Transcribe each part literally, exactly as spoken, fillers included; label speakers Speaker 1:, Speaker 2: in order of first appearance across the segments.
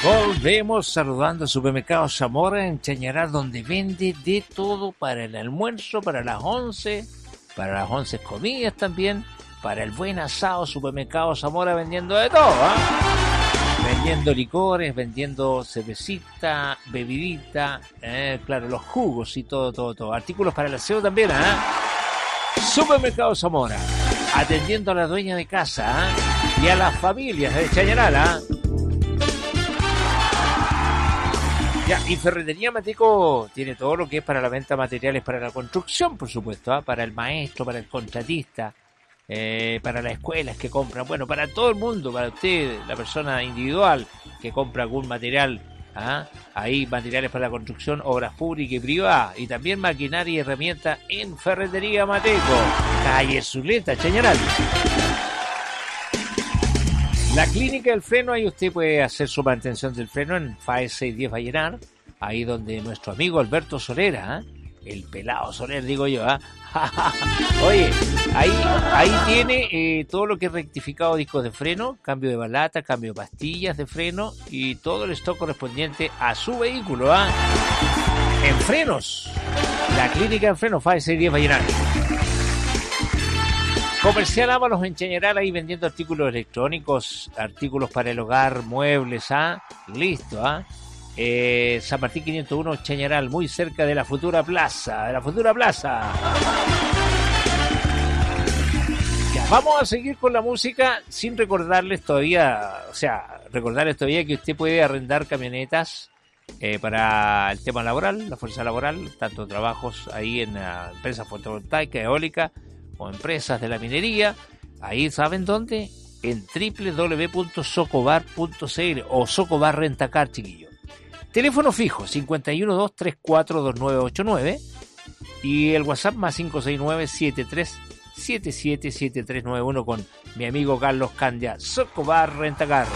Speaker 1: Volvemos saludando a Supermercado Zamora en Chañaral, donde vende de todo para el almuerzo, para las once, para las once comidas también, para el buen asado. Supermercado Zamora vendiendo de todo, ¿eh? Vendiendo licores, vendiendo cervecita, bebidita, eh, claro, los jugos y todo, todo, todo. Artículos para el aseo también, ¿eh? Supermercado Zamora, atendiendo a la dueña de casa, ¿eh? Y a las familias de Chañaral, ¿eh? Ya, y Ferretería Mateco tiene todo lo que es para la venta de materiales para la construcción, por supuesto, ¿eh? Para el maestro, para el contratista, eh, para las escuelas que compran, bueno, para todo el mundo, para usted, la persona individual que compra algún material, ¿ah? Ahí materiales para la construcción, obras públicas y privadas, y también maquinaria y herramientas en Ferretería Mateco, calle Zuleta, Chañaral. La clínica del freno, ahí usted puede hacer su mantención del freno en Faes seiscientos diez Vallenar, ahí donde nuestro amigo Alberto Solera, ¿eh? El pelado Soler, digo yo, ¿eh? Oye, ahí, ahí tiene eh, todo lo que es rectificado discos de freno, cambio de balata, cambio de pastillas de freno y todo el stock correspondiente a su vehículo, ¿eh? En frenos, la clínica del freno, Faes seiscientos diez Vallenar. Comercial Ábalos en Chañaral, ahí vendiendo artículos electrónicos, artículos para el hogar, muebles, ¿ah? Listo, ¿ah? Eh, San Martín quinientos uno, Chañaral, muy cerca de la futura plaza, de la futura plaza. Ya, vamos a seguir con la música sin recordarles todavía, o sea, recordarles todavía que usted puede arrendar camionetas eh, para el tema laboral, la fuerza laboral, tanto trabajos ahí en la empresa fotovoltaica, eólica, o empresas de la minería. Ahí, ¿saben dónde? En doble u doble u doble u punto socobar punto c l o Socobar Rentacar, chiquillo. Teléfono fijo cinco uno dos tres cuatro dos nueve ocho nueve y el WhatsApp más cinco seis nueve siete tres siete siete siete tres nueve uno con mi amigo Carlos Candia, Socobar Rentacar.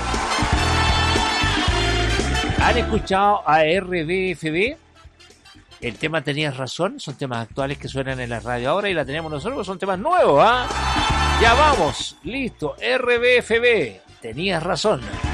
Speaker 1: ¿Han escuchado a R B F B? El tema Tenías Razón, son temas actuales que suenan en la radio ahora y la tenemos nosotros, son temas nuevos, ¿ah? ¿eh? Ya vamos, listo, R B F B, Tenías Razón.